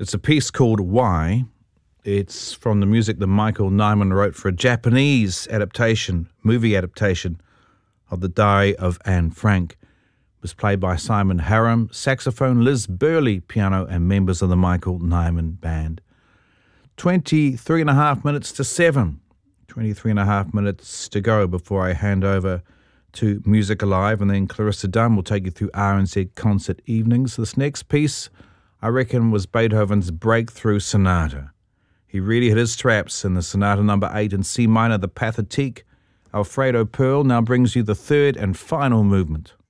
It's a piece called Why. It's from the music that Michael Nyman wrote for a Japanese movie adaptation of The Diary of Anne Frank. It was played by Simon Harum, saxophone, Liz Burley, piano, and members of the Michael Nyman Band. 23 and a half minutes to 7. 23 and a half minutes to go before I hand over to Music Alive, and then Clarissa Dunn will take you through RNZ concert evenings. This next piece, I reckon, was Beethoven's Breakthrough Sonata. He really hit his straps in the Sonata number 8 in C minor, the Pathétique. Alfredo Pearl now brings you the third and final movement.